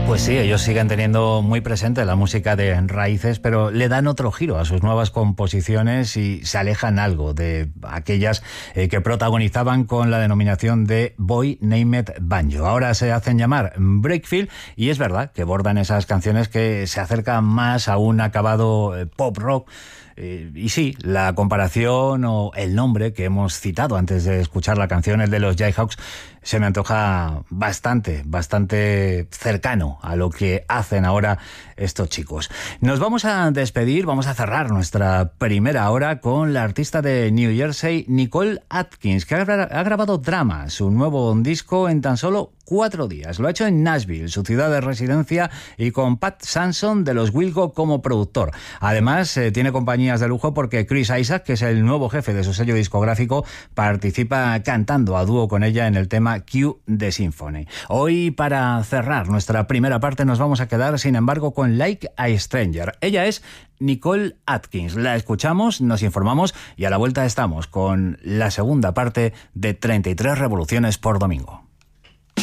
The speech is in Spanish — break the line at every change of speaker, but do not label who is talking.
Pues sí, ellos siguen teniendo muy presente la música de Raíces, pero le dan otro giro a sus nuevas composiciones y se alejan algo de aquellas que protagonizaban con la denominación de Boy Named Banjo. Ahora se hacen llamar Breakfield y es verdad que bordan esas canciones que se acercan más a un acabado pop rock. Y sí, la comparación o el nombre que hemos citado antes de escuchar la canción, el de los Jayhawks, se me antoja bastante cercano a lo que hacen ahora estos chicos. Nos vamos a despedir, vamos a cerrar nuestra primera hora con la artista de New Jersey, Nicole Atkins, que ha grabado Drama, su nuevo disco, en tan solo 4 días. Lo ha hecho en Nashville, su ciudad de residencia, y con Pat Sanson de los Wilco como productor. Además, tiene compañías de lujo porque Chris Isaac, que es el nuevo jefe de su sello discográfico, participa cantando a dúo con ella en el tema Q de Symphony. Hoy, para cerrar nuestra primera parte, nos vamos a quedar, sin embargo, con Like a Stranger. Ella es Nicole Atkins. La escuchamos, nos informamos y a la vuelta estamos con la segunda parte de 33 revoluciones por domingo.